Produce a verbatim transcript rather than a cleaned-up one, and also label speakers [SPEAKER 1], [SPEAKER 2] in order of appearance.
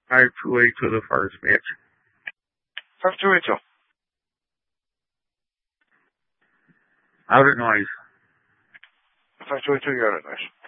[SPEAKER 1] five two eight to the first match.
[SPEAKER 2] five two eight two.
[SPEAKER 1] Out at noise.
[SPEAKER 2] five two eight two, you're out at noise.